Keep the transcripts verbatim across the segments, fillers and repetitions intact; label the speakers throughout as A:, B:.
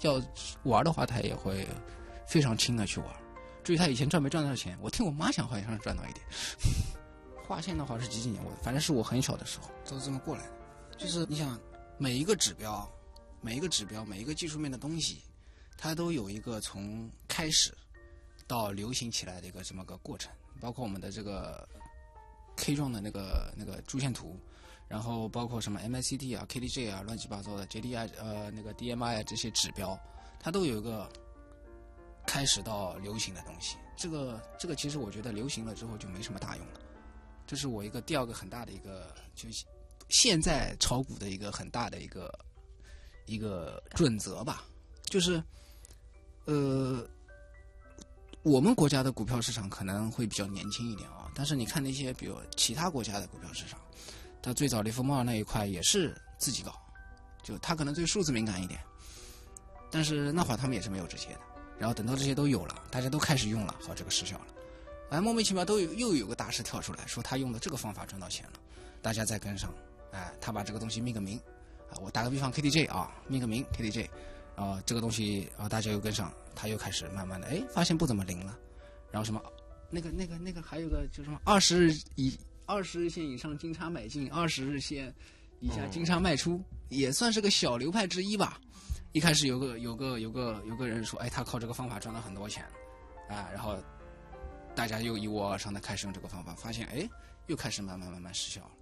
A: 要玩的话，他也会非常轻的去玩。至于他以前赚没赚到钱，我听我妈讲好像是赚到一点。划线的话是几几年？我反正是我很小的时候都是这么过来的。就是你想每一个指标、每一个指标、每一个技术面的东西，它都有一个从开始到流行起来的一个这么个过程。包括我们的这个 K 状的那个那个柱线图，然后包括什么 M A C D 啊、K D J 啊、乱七八糟的 J D I 呃那个 D M I 啊这些指标，它都有一个开始到流行的东西。这个这个其实我觉得流行了之后就没什么大用了。这是我一个第二个很大的一个，就是现在炒股的一个很大的一个一个准则吧，就是呃。我们国家的股票市场可能会比较年轻一点啊，但是你看那些比如其他国家的股票市场，它最早雷锋帽那一块也是自己搞，就它可能对数字敏感一点，但是那会儿他们也是没有这些的。然后等到这些都有了，大家都开始用了，好，这个失效了，哎，莫名其妙都有又有个大师跳出来说他用的这个方法赚到钱了，大家再跟上，哎，他把这个东西命个名，啊，我打个比方 K D J 啊，命个名 K D J。啊、呃，这个东西啊、呃，大家又跟上，他又开始慢慢的，哎，发现不怎么灵了，然后什么，那个、那个、那个，还有个就是什么，二十日以二十日线以上金叉买进，二十日线以下金叉卖出，也算是个小流派之一吧。一开始有个有个有个有个人说，哎，他靠这个方法赚了很多钱，啊，然后大家又一窝而上的开始用这个方法，发现哎，又开始慢慢慢慢失效了。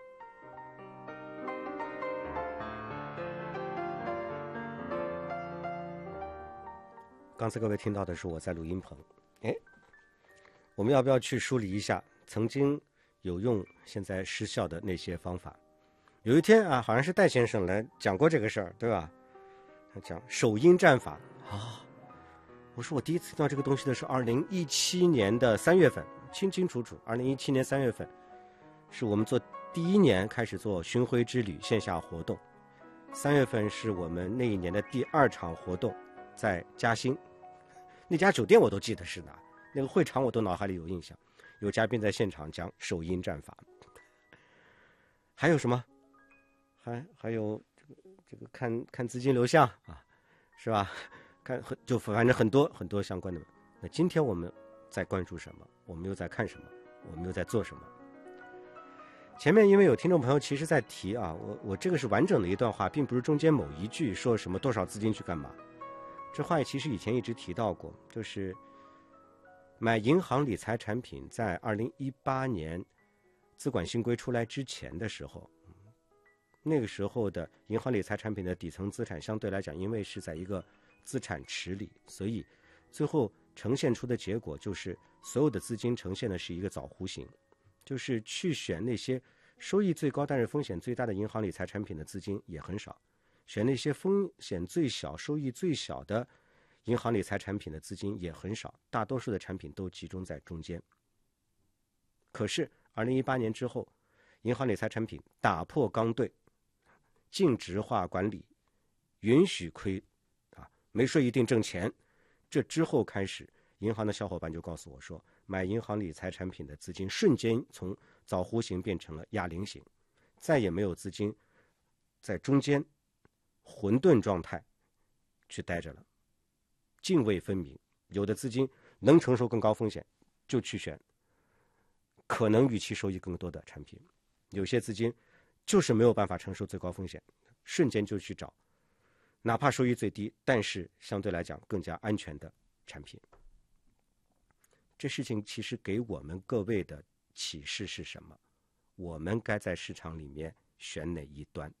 B: 刚才各位听到的是我在录音棚，哎，我们要不要去梳理一下曾经有用现在失效的那些方法？有一天啊，好像是戴先生来讲过这个事儿，对吧？他讲首因战法啊，我说我第一次听到这个东西的是二零一七年的三月份，清清楚楚，二零一七年三月份是我们做第一年开始做巡回之旅线下活动，三月份是我们那一年的第二场活动，在嘉兴。那家酒店我都记得是哪，那个会场我都脑海里有印象，有嘉宾在现场讲首因战法。还有什么？还还有这个这个看看资金流向啊，是吧？看就反正很多很多相关的。那今天我们在关注什么？我们又在看什么？我们又在做什么？前面因为有听众朋友其实在提啊，我我这个是完整的一段话，并不是中间某一句说什么多少资金去干嘛。这话其实以前一直提到过，就是买银行理财产品在二零一八年资管新规出来之前的时候，那个时候的银行理财产品的底层资产相对来讲，因为是在一个资产池里，所以最后呈现出的结果就是所有的资金呈现的是一个枣弧形，就是去选那些收益最高但是风险最大的银行理财产品的资金也很少，选那些风险最小收益最小的银行理财产品的资金也很少，大多数的产品都集中在中间。可是二零一八年之后，银行理财产品打破刚兑，净值化管理，允许亏啊，没税一定挣钱。这之后开始，银行的小伙伴就告诉我说，买银行理财产品的资金瞬间从枣弧形变成了哑铃形，再也没有资金在中间混沌状态去待着了，泾渭分明。有的资金能承受更高风险，就去选可能预期收益更多的产品；有些资金就是没有办法承受最高风险，瞬间就去找哪怕收益最低，但是相对来讲更加安全的产品。这事情其实给我们各位的启示是什么？我们该在市场里面选哪一端？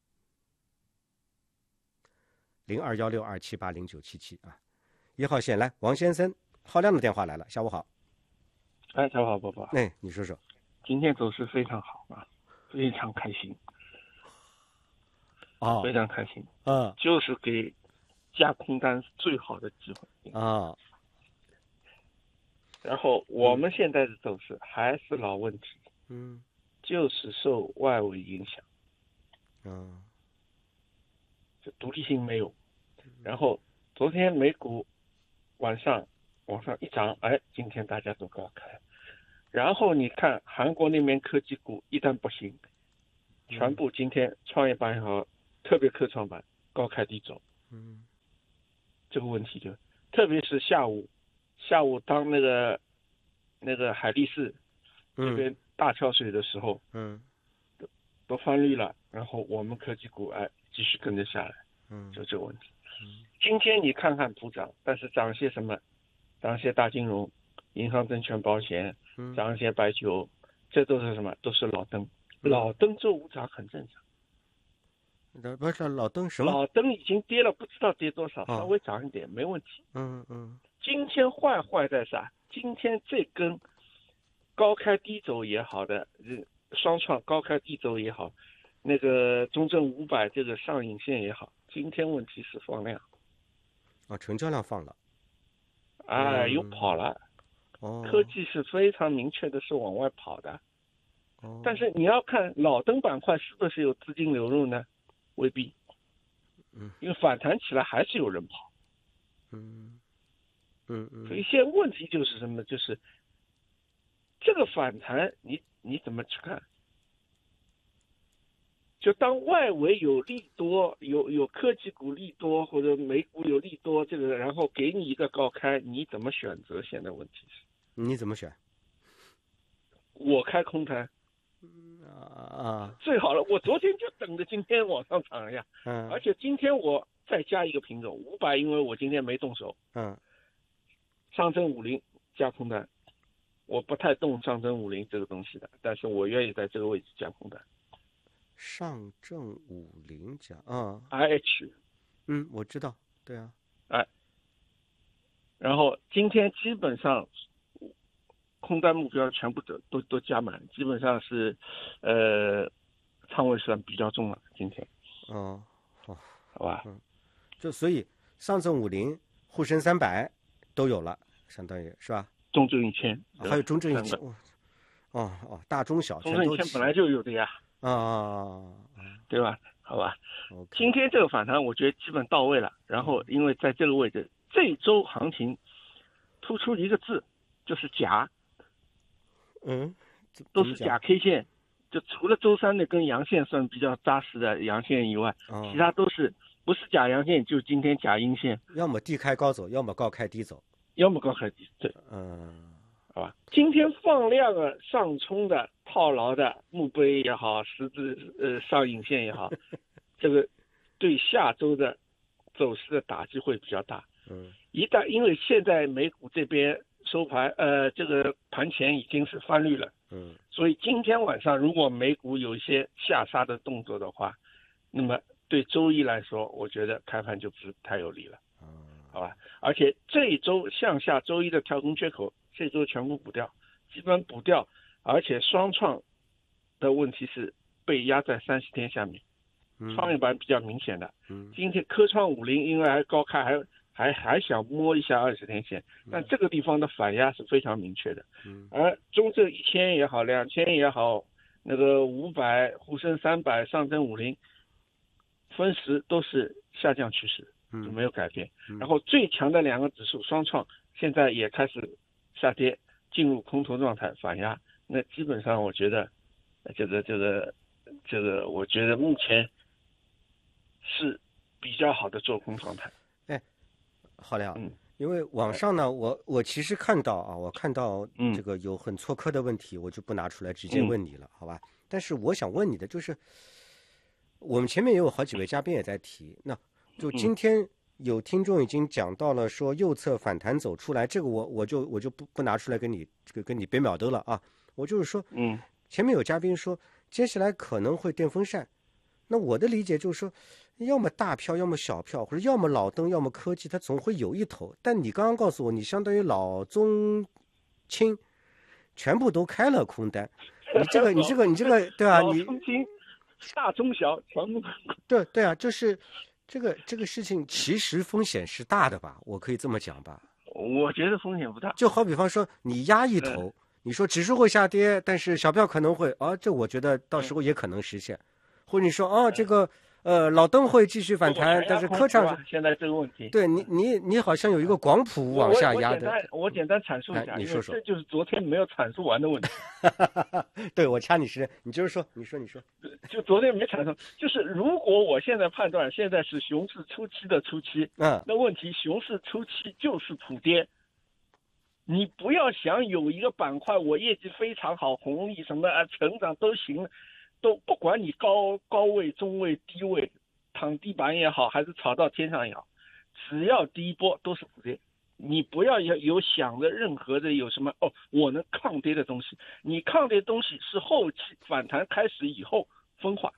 B: 零二幺六二七八零九七七啊，一号线来，王先生，浩亮的电话来了，下午好。
C: 哎，下午好，伯伯。
B: 哎，你说说。
C: 今天走势非常好啊，非常开心。
B: 哦，
C: 非常开心。
B: 啊，
C: 就是给加空单最好的机会
B: 啊。
C: 然后我们现在的走势还是老问题，
B: 嗯，
C: 就是受外围影响，
B: 嗯，
C: 这独立性没有。然后昨天美股晚上往上一涨，哎，今天大家都高开。然后你看韩国那边科技股一旦不行，全部今天创业板也好，特别科创板高开低走。
B: 嗯，
C: 这个问题就，特别是下午，下午当那个那个海力士这边大跳水的时候，
B: 嗯，
C: 都都翻绿了，然后我们科技股哎继续跟着下来，
B: 嗯，
C: 就这个问题。今天你看看普涨，但是涨些什么？涨些大金融、银行、证券、保险，涨些白酒，这都是什么？都是老登。老登周五涨很正常。
B: 不是老登什么？
C: 老登已经跌了，不知道跌多少，
B: 哦
C: 稍微涨一点没问题。
B: 嗯嗯。
C: 今天坏坏在啥？今天这根高开低走也好的，双创高开低走也好，那个中证五百这个上影线也好，今天问题是放量。
B: 啊，成交量放了，
C: 哎，
B: 嗯
C: 又跑了。
B: 哦，
C: 科技是非常明确的是往外跑的，
B: 哦，
C: 但是你要看老登板块是不是有资金流入呢？未必，
B: 嗯，
C: 因为反弹起来还是有人跑，
B: 嗯嗯嗯，
C: 所以现在问题就是什么？就是这个反弹你你怎么去看？就当外围有利多，有有科技股利多，或者美股有利多，这个然后给你一个高开，你怎么选择？现在问题是，
B: 你怎么选？
C: 我开空单
B: 啊啊，
C: 最好了，我昨天就等着今天往上涨呀，
B: 嗯，
C: 而且今天我再加一个品种五百，因为我今天没动手，
B: 嗯，
C: 上证五零加空单，我不太动上证五零这个东西的，但是我愿意在这个位置加空单。
B: 上证五零加啊
C: I H，
B: 嗯，我知道，对啊，
C: 哎，然后今天基本上空单目标全部都都都加满，基本上是呃仓位算比较重了。今天
B: 哦，好，
C: 好吧，
B: 嗯，就所以上证五零、沪深三百都有了，相当于是吧？
C: 中证一千，
B: 还有中证一千，
C: 三个
B: 哦哦，大中小
C: 中证一千本来就有的呀，
B: 啊啊啊，
C: 对吧？好吧，
B: OK，
C: 今天这个反弹我觉得基本到位了。然后因为在这个位置，这一周行情突出一个字，就是假，
B: 嗯，
C: 都是假 K 线，就除了周三那根阳线算比较扎实的阳线以外，
B: 哦
C: 其他都是不是假阳线，就是今天假阴线，
B: 要么低开高走，要么高开低走，
C: 要么高开低，对，
B: 嗯，
C: 好吧。今天放量了上冲的套牢的墓碑也好，十字呃上影线也好，这个对下周的走势的打击会比较大。
B: 嗯，
C: 一旦因为现在美股这边收盘呃这个盘前已经是翻绿了，
B: 嗯，
C: 所以今天晚上如果美股有一些下杀的动作的话，那么对周一来说，我觉得开盘就不是太有利了，好吧？而且这一周向下周一的跳空缺口，这周全部补掉，基本补掉，而且双创的问题是被压在三十天下面，创业板比较明显的，
B: 嗯，
C: 今天科创五零因为还高开，还还还想摸一下二十天线，但这个地方的反压是非常明确的，
B: 嗯，
C: 而中证一千也好，两千也好，那个五百、沪深三百、上证五零，分时都是下降趋势，就没有改变。
B: 嗯、
C: 然后最强的两个指数双创现在也开始下跌，进入空头状态反压。那基本上我觉得，这个这个这个，我觉得目前是比较好的做空状态。
B: 哎，好了，
C: 嗯，
B: 因为网上呢，我我其实看到啊，我看到这个有很错科的问题，我就不拿出来直接问你了，
C: 嗯、
B: 好吧？但是我想问你的就是，我们前面也有好几位嘉宾也在提，那就今天有听众已经讲到了说右侧反弹走出来，这个我我就我就不不拿出来跟你这个跟你别秒兜了啊，我就是说，
C: 嗯，
B: 前面有嘉宾说接下来可能会电风扇，那我的理解就是说，要么大票，要么小票，或者要么老登，要么科技，它总会有一头。但你刚刚告诉我，你相当于老中青全部都开了空单，你这个你这个你这个对啊，你
C: 老中青大中小全部
B: 对对啊，就是这个这个事情其实风险是大的吧？我可以这么讲吧？
C: 我觉得风险不大。
B: 就好比方说你压一头，嗯、你说指数会下跌，但是小票可能会啊，这我觉得到时候也可能实现。嗯、或者你说啊，这个呃，老邓会继续反弹，但是科创
C: 啊、现在这个问题，
B: 对你你你好像有一个广谱往下压的。
C: 我我简单我简单阐述一下，
B: 你说说，
C: 这就是昨天没有阐述完的问题。
B: 对，我掐你时间，你就是说，你说你说，
C: 就昨天没阐述，就是如果我现在判断现在是熊市初期的初期，
B: 嗯，
C: 那问题熊市初期就是普跌。你不要想有一个板块我业绩非常好，红利什么啊成长都行，都不管你高高位、中位、低位，躺地板也好，还是炒到天上也好，只要第一波都是普跌。你不要有有想着任何的有什么哦，我能抗跌的东西，你抗跌的东西是后期反弹开始以后分化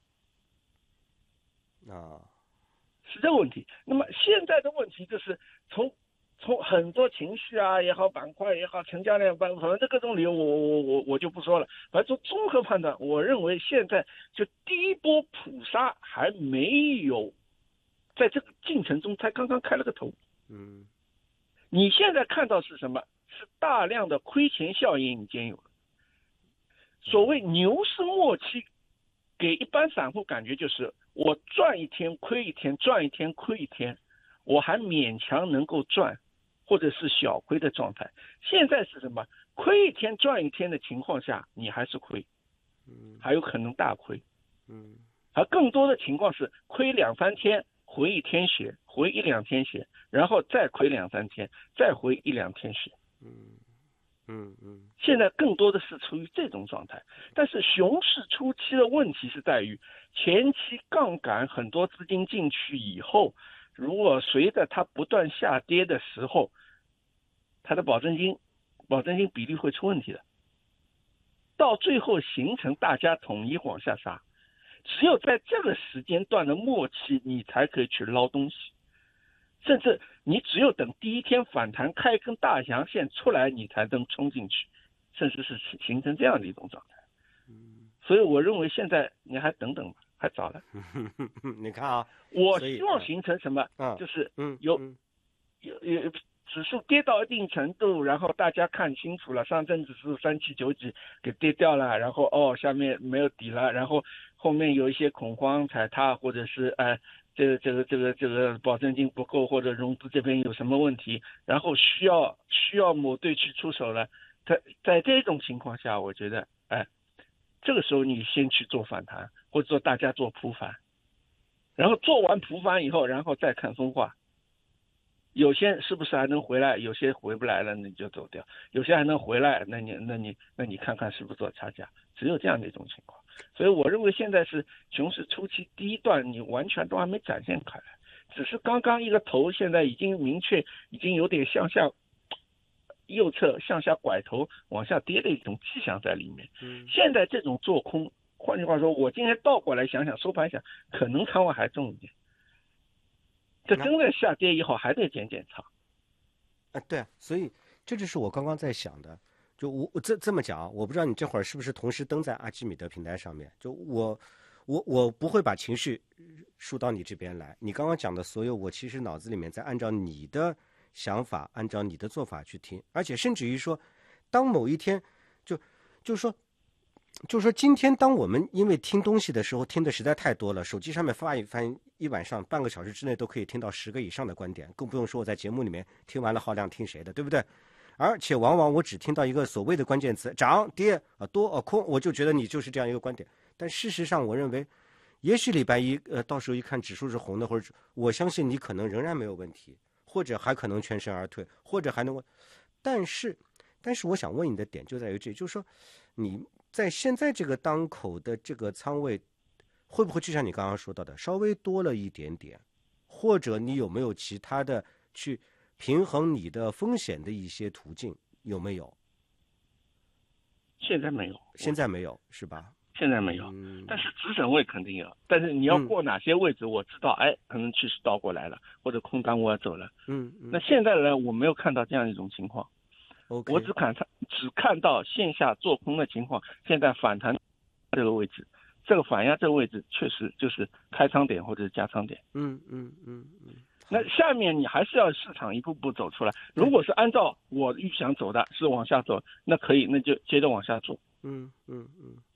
B: 啊，
C: 是这个问题。那么现在的问题就是从。从很多情绪啊也好，板块也好，成交量反正这各种理由我我我我就不说了。反正从综合判断，我认为现在就第一波普杀还没有在这个进程中才刚刚开了个头。
B: 嗯，
C: 你现在看到是什么？是大量的亏钱效应已经有了。所谓牛市末期，给一般散户感觉就是我赚一天亏一天，赚一天亏一天，我还勉强能够赚。或者是小亏的状态，现在是什么？亏一天赚一天的情况下，你还是亏，
B: 嗯，
C: 还有可能大亏，
B: 嗯，
C: 而更多的情况是亏两三天，回一天血，回一两天血，然后再亏两三天，再回一两天血，
B: 嗯嗯嗯，
C: 现在更多的是处于这种状态。但是熊市初期的问题是在于前期杠杆很多资金进去以后，如果随着它不断下跌的时候，它的保证金保证金比例会出问题的，到最后形成大家统一往下杀。只有在这个时间段的末期，你才可以去捞东西，甚至你只有等第一天反弹开根大阳线出来，你才能冲进去，甚至是形成这样的一种状态。所以我认为现在你还等等吧，还早了。
B: 你看啊，
C: 我希望形成什么？
B: 嗯，
C: 就是
B: 嗯
C: 有有有指数跌到一定程度，然后大家看清楚了，上证指数三七九几给跌掉了，然后哦下面没有底了，然后后面有一些恐慌踩踏，或者是哎、呃、这个这个这个这个保证金不够，或者融资这边有什么问题，然后需要需要某队去出手了。在在这种情况下，我觉得哎，这个时候你先去做反弹，或者说大家做普反，然后做完普反以后，然后再看分化。有些是不是还能回来？有些回不来了，那你就走掉；有些还能回来，那你那你那你看看是不是做差价？只有这样的一种情况。所以我认为现在是熊市初期第一段，你完全都还没展现开来，只是刚刚一个头，现在已经明确，已经有点向下右侧向下拐头往下跌的一种迹象在里面。
B: 嗯，
C: 现在这种做空，换句话说，我今天倒过来想想，收盘想，可能仓位还重一点。这真的下跌以后还得减减仓，
B: 啊，对啊，所以这就是我刚刚在想的。就我我这这么讲，我不知道你这会儿是不是同时登在阿基米德平台上面。就我我我不会把情绪输到你这边来。你刚刚讲的所有，我其实脑子里面在按照你的想法，按照你的做法去听，而且甚至于说，当某一天，就就是说。就是说，今天当我们因为听东西的时候听的实在太多了，手机上面发一翻一晚上，半个小时之内都可以听到十个以上的观点，更不用说我在节目里面听完了浩亮听谁的，对不对？而且往往我只听到一个所谓的关键词涨跌啊多啊空，我就觉得你就是这样一个观点。但事实上，我认为，也许礼拜一呃到时候一看指数是红的，或者我相信你可能仍然没有问题，或者还可能全身而退，或者还能，但是但是我想问你的点就在于这，就是说你。在现在这个当口的这个仓位，会不会就像你刚刚说到的，稍微多了一点点？或者你有没有其他的去平衡你的风险的一些途径？有没有？
C: 现在没有，
B: 现在没有是吧？
C: 现在没有，
B: 嗯、
C: 但是止损位肯定有。但是你要过哪些位置，我知道，嗯、哎，可能趋势倒过来了，或者空单我要走了。
B: 嗯，嗯
C: 那现在呢，我没有看到这样一种情况。
B: Okay.
C: 我只看只看到线下做空的情况，现在反弹这个位置，这个反压这个位置确实就是开仓点或者是加仓点。
B: 嗯嗯嗯嗯。
C: 那下面你还是要市场一步步走出来。如果是按照我预想走的，是往下走，那可以，那就接着往下做。
B: 嗯嗯嗯。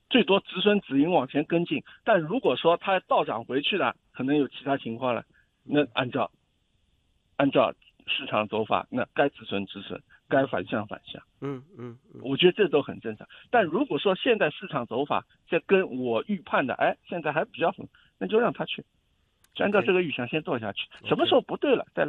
C: 最多止损止盈往前跟进。但如果说它倒涨回去了，可能有其他情况了，那按照按照市场走法，那该止损止损，该反向反向。
B: 嗯嗯嗯，
C: 我觉得这都很正常。但如果说现在市场走法这跟我预判的，哎，现在还比较稳，那就让他去，就按照这个预想先做下去。什么时候不对了再